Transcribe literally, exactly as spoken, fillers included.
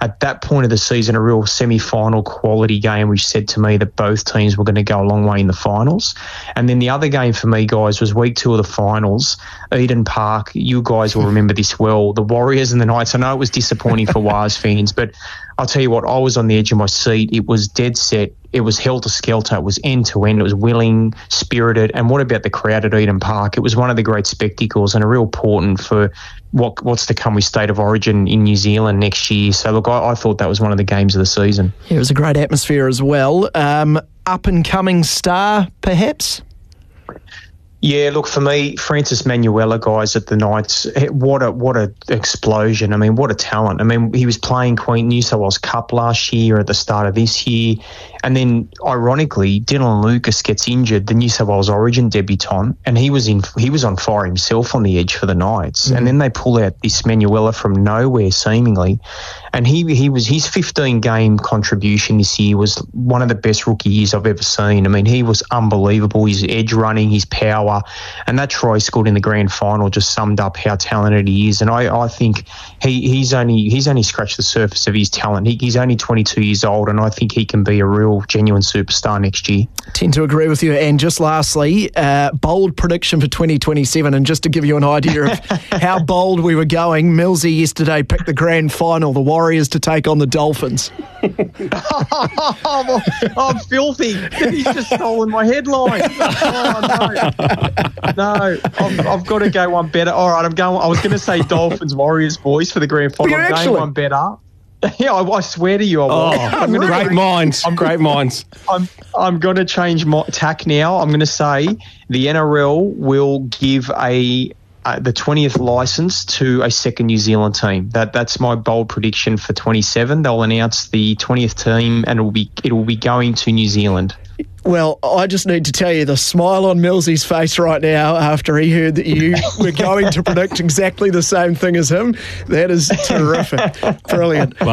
at that point of the season, a real semi-final quality game, which said to me that both teams were going to go a long way in the finals. And then the other game for me, guys, was week two of the finals, Eden Park. You guys will remember this well. The Warriors and the Knights. I know it was disappointing for Waz fans, but I'll tell you what, I was on the edge of my seat. It was dead set. It was helter-skelter. It was end-to-end. It was willing, spirited. And what about the crowd at Eden Park? It was one of the great spectacles and a real portent for what what's to come with State of Origin in New Zealand next year. So, look, I, I thought that was one of the games of the season. Yeah, it was a great atmosphere as well. Um, up-and-coming star, perhaps? Yeah, look, for me, Francis Manuela, guys, at the Knights, what a what a explosion. I mean, what a talent. I mean, he was playing Queen New South Wales Cup last year at the start of this year. And then, ironically, Dylan Lucas gets injured, the New South Wales Origin debutant, and he was in he was on fire himself on the edge for the Knights. Mm-hmm. And then they pull out this Manuela from nowhere, seemingly. And he he was his fifteen-game contribution this year was one of the best rookie years I've ever seen. I mean, he was unbelievable. His edge running, his power, and that try he scored in the grand final just summed up how talented he is. And I, I think he, he's only he's only scratched the surface of his talent. He, he's only twenty-two years old, and I think he can be a real genuine superstar next year. Tend to agree with you. And just lastly, uh, bold prediction for twenty twenty-seven. And just to give you an idea of how bold we were going, Millsy yesterday picked the grand final, the Warriors to take on the Dolphins. oh, I'm filthy. He's just stolen my headline. Oh, no. No, I've, I've got to go one better. All right, I'm going. I was going to say Dolphins Warriors boys for the grand final. You're I'm actually going one better. Yeah, I, I swear to you, I will. Oh, I'm gonna, great minds. I'm, great minds. I'm I'm going to change my tack now. I'm going to say the N R L will give a uh, the twentieth licence to a second New Zealand team. That that's my bold prediction for twenty-seven. They'll announce the twentieth team, and it will be it will be going to New Zealand. Well, I just need to tell you, the smile on Millsy's face right now after he heard that you were going to predict exactly the same thing as him, that is terrific. Brilliant.